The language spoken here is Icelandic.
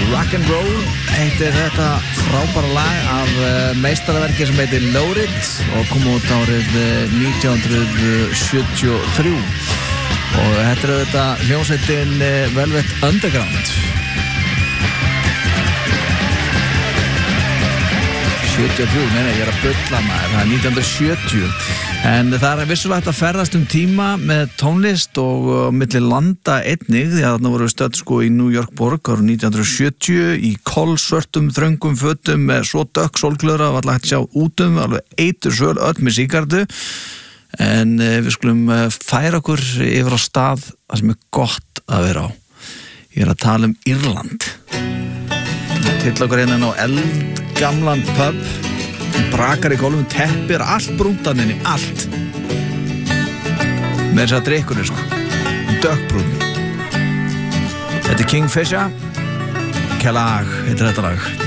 Rock'n'Roll heitir þetta frábæra lag af meistaraverki sem heitir Loaded og kom út árið 1973 og þetta þetta hljómsveitin Velvet Underground 73, nei, ég að bulla maður, það 1970 en það vissulega hægt að ferðast tíma með tónlist og milli landa einnig, því að þarna voru stödd sko í New York borg árið 1970 í kolsvörtum, þröngum fötum með svo dökk sólglöðra var alltaf hægt að sjá alveg eitursöl öll með sígardu en við skulum færa okkur yfir á stað það sem gott að vera á ég að tala Írland til okkur hérna á eldgamlan pub brakar í gólfum, teppir, allt brúndaninni, allt með þess að drikkunni sko dökkbrún þetta Kingfisher Kelag heitir þetta lag